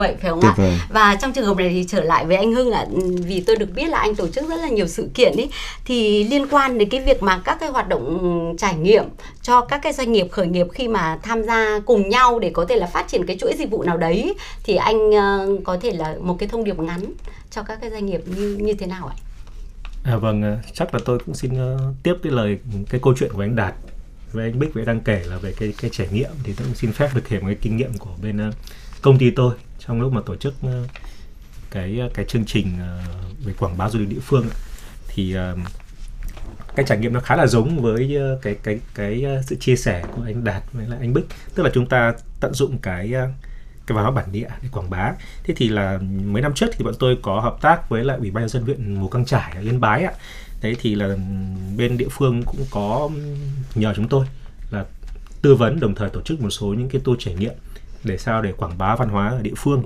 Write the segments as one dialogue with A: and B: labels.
A: Vậy phải không ạ? Và trong trường hợp này thì trở lại với anh Hưng ạ, vì tôi được biết là anh tổ chức rất là nhiều sự kiện ấy, thì liên quan đến cái việc mà các cái hoạt động trải nghiệm cho các cái doanh nghiệp khởi nghiệp khi mà tham gia cùng nhau để có thể là phát triển cái chuỗi dịch vụ nào đấy, thì anh có thể là một cái thông điệp ngắn cho các cái doanh nghiệp như thế nào ạ?
B: Vâng, chắc là tôi cũng xin tiếp cái câu chuyện của anh Đạt với anh Bích đang kể là về cái trải nghiệm, thì tôi cũng xin phép được kể một cái kinh nghiệm của bên công ty tôi trong lúc mà tổ chức cái chương trình về quảng bá du lịch địa phương. Thì cái trải nghiệm nó khá là giống với cái sự chia sẻ của anh Đạt với lại anh Bích, tức là chúng ta tận dụng cái văn hóa bản địa để quảng bá. Thế thì là mấy năm trước thì bọn tôi có hợp tác với lại Ủy ban nhân dân huyện Mù Căng Chải ở Yên Bái ạ. Đấy thì là bên địa phương cũng có nhờ chúng tôi là tư vấn, đồng thời tổ chức một số những cái tour trải nghiệm để sao để quảng bá văn hóa ở địa phương.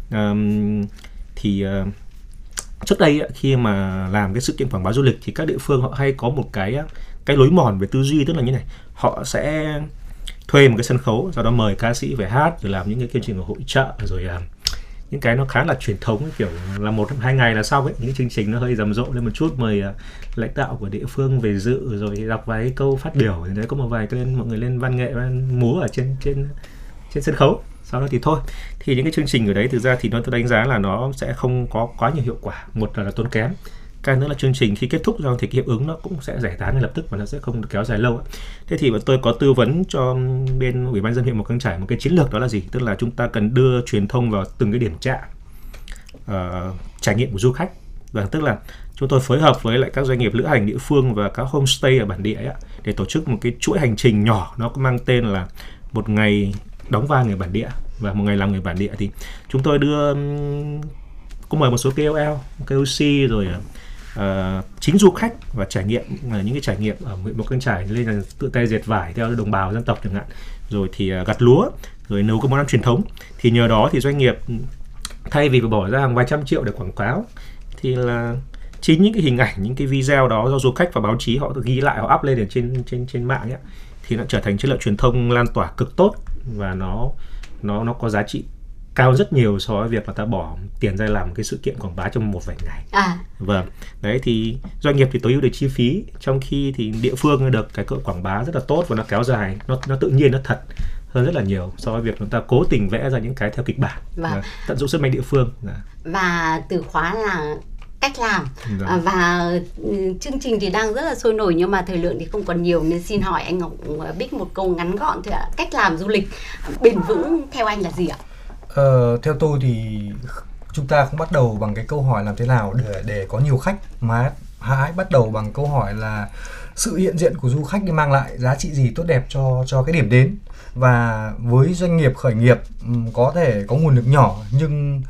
B: Trước đây khi mà làm cái sự kiện quảng bá du lịch thì các địa phương họ hay có một cái lối mòn về tư duy, tức là như này: họ sẽ thuê một cái sân khấu, sau đó mời ca sĩ về hát, rồi làm những cái chương trình ở hội chợ, rồi những cái nó khá là truyền thống, kiểu là 1-2 ngày là xong ấy. Những chương trình nó hơi rầm rộ lên một chút, mời lãnh đạo của địa phương về dự, rồi đọc vài câu phát biểu, rồi đấy có một vài cái mọi người lên văn nghệ, múa ở trên sân khấu. Sau đó thì thôi, thì những cái chương trình ở đấy thực ra thì tôi đánh giá là nó sẽ không có quá nhiều hiệu quả. Một là tốn kém, cái nữa là chương trình khi kết thúc rồi thì cái hiệu ứng nó cũng sẽ giải tán ngay lập tức và nó sẽ không kéo dài lâu. Thế thì tôi có tư vấn cho bên Ủy ban nhân dân huyện Mù Căng Chải một cái chiến lược, đó là gì? Tức là chúng ta cần đưa truyền thông vào từng cái điểm chạm trải nghiệm của du khách. Và tức là chúng tôi phối hợp với lại các doanh nghiệp lữ hành địa phương và các homestay ở bản địa ấy, để tổ chức một cái chuỗi hành trình nhỏ, nó có mang tên là một ngày đóng vai người bản địa và một ngày làm người bản địa. Thì chúng tôi có mời một số KOL, KOC, rồi chính du khách và trải nghiệm những cái trải nghiệm ở huyện Mù Căng Chải, lên là tự tay dệt vải theo đồng bào dân tộc chẳng hạn, rồi thì gặt lúa, rồi nấu các món ăn truyền thống. Thì nhờ đó thì doanh nghiệp thay vì phải bỏ ra hàng vài trăm triệu để quảng cáo, thì là chính những cái hình ảnh, những cái video đó do du khách và báo chí họ ghi lại, họ up lên ở trên mạng ấy, thì nó trở thành chất lượng truyền thông lan tỏa cực tốt, và nó có giá trị cao rất nhiều so với việc mà ta bỏ tiền ra làm cái sự kiện quảng bá trong một vài ngày. Vâng, đấy thì doanh nghiệp thì tối ưu được chi phí, trong khi thì địa phương được cái cỡ quảng bá rất là tốt và nó kéo dài, nó tự nhiên, nó thật hơn rất là nhiều so với việc chúng ta cố tình vẽ ra những cái theo kịch bản. Tận dụng sức mạnh địa phương.
A: Và từ khóa là cách làm. Và chương trình thì đang rất là sôi nổi, nhưng mà thời lượng thì không còn nhiều, nên xin hỏi anh Ngọc Bích một câu ngắn gọn thôi ạ. Cách làm du lịch bền vững theo anh là gì ạ?
C: Theo tôi thì chúng ta không bắt đầu bằng cái câu hỏi làm thế nào để có nhiều khách, mà hãy bắt đầu bằng câu hỏi là sự hiện diện của du khách đi mang lại giá trị gì tốt đẹp cho cái điểm đến. Và với doanh nghiệp khởi nghiệp có thể có nguồn lực nhỏ, nhưng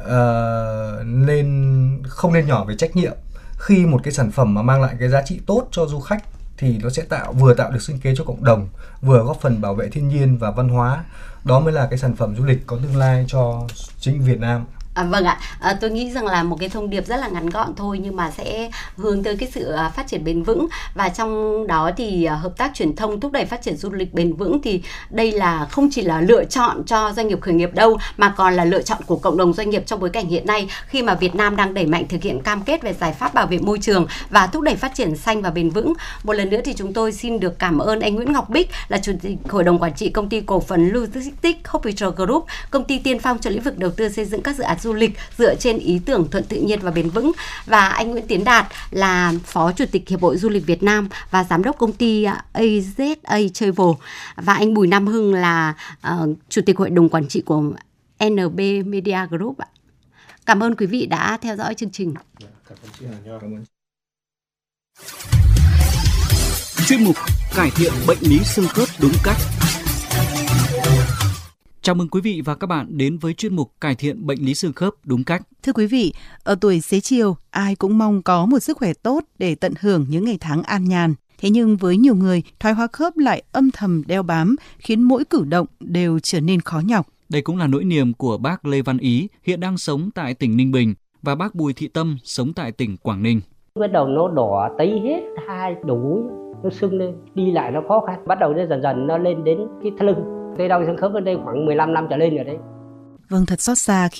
C: không nên nhỏ về trách nhiệm. Khi một cái sản phẩm mà mang lại cái giá trị tốt cho du khách thì nó sẽ vừa tạo được sinh kế cho cộng đồng, vừa góp phần bảo vệ thiên nhiên và văn hóa. Đó mới là cái sản phẩm du lịch có tương lai cho chính Việt Nam.
A: Vâng ạ, tôi nghĩ rằng là một cái thông điệp rất là ngắn gọn thôi, nhưng mà sẽ hướng tới cái sự phát triển bền vững. Và trong đó thì hợp tác truyền thông thúc đẩy phát triển du lịch bền vững, thì đây là không chỉ là lựa chọn cho doanh nghiệp khởi nghiệp đâu, mà còn là lựa chọn của cộng đồng doanh nghiệp trong bối cảnh hiện nay, khi mà Việt Nam đang đẩy mạnh thực hiện cam kết về giải pháp bảo vệ môi trường và thúc đẩy phát triển xanh và bền vững. Một lần nữa thì chúng tôi xin được cảm ơn anh Nguyễn Ngọc Bích, là Chủ tịch Hội đồng Quản trị Công ty Cổ phần Logistics Hospital Group, công ty tiên phong trong lĩnh vực đầu tư xây dựng các dự án du lịch dựa trên ý tưởng thuận tự nhiên và bền vững. Và anh Nguyễn Tiến Đạt là Phó Chủ tịch Hiệp hội Du lịch Việt Nam và Giám đốc công ty AZA Travel. Và anh Bùi Nam Hưng là Chủ tịch Hội đồng Quản trị của NB Media Group. Cảm ơn quý vị đã theo dõi chương trình.
D: Chuyên mục cải thiện bệnh lý xương khớp đúng cách. Chào mừng quý vị và các bạn đến với chuyên mục cải thiện bệnh lý xương khớp đúng cách.
E: Thưa quý vị, ở tuổi xế chiều, ai cũng mong có một sức khỏe tốt để tận hưởng những ngày tháng an nhàn. Thế nhưng với nhiều người, thoái hóa khớp lại âm thầm đeo bám, khiến mỗi cử động đều trở nên khó nhọc.
D: Đây cũng là nỗi niềm của bác Lê Văn Ý, hiện đang sống tại tỉnh Ninh Bình, và bác Bùi Thị Tâm, sống tại tỉnh Quảng Ninh.
F: Bắt đầu nó đỏ tấy hết hai đầu gối, nó sưng lên, đi lại nó khó khăn. Bắt đầu nó dần dần nó lên đến cái thắt lưng. Tôi đau xương khớp ở đây khoảng 15 năm trở lên rồi đấy.
E: Vâng, thật xót xa khi